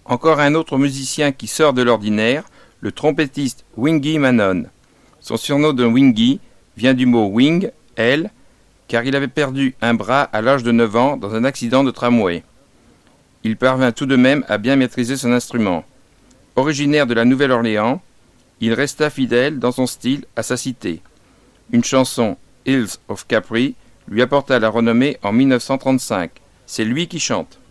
Encore un autre musicien qui sort de l'ordinaire, le trompettiste Yngwie Malmsteen. Son surnom de Yngwie vient du mot wing, aile, car il avait perdu un bras à l'âge de 9 ans dans un accident de tramway. Il parvint tout de même à bien maîtriser son instrument. Originaire de la Nouvelle-Orléans, il resta fidèle dans son style à sa cité. Une chanson, Hills of Capri, lui apporta la renommée en 1935. C'est lui qui chante.